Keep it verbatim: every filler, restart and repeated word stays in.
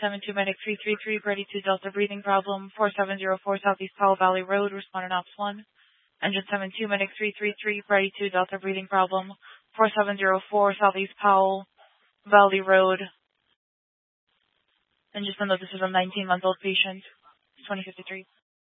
seven two Medic three three three, Brady two Delta breathing problem, four seven zero four Southeast Powell Valley Road, respondent ops one. Engine seven two Medic three three three, Brady two Delta breathing problem, four seven zero four Southeast Powell Valley Road. And just a note, this is a nineteen-month-old patient, twenty fifty-three.